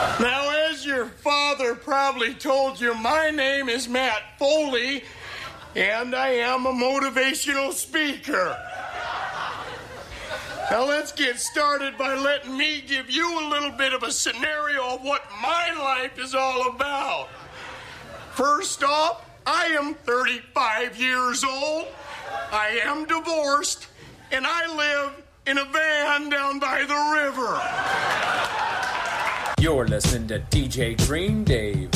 Now, as your father probably told you, my name is Matt Foley, and I am a motivational speaker. Now, let's get started by letting me give you a little bit of a scenario of what my life is all about. First off, I am 35 years old, I am divorced, and I live in a van down by the river. You're listening to DJ Green Dave.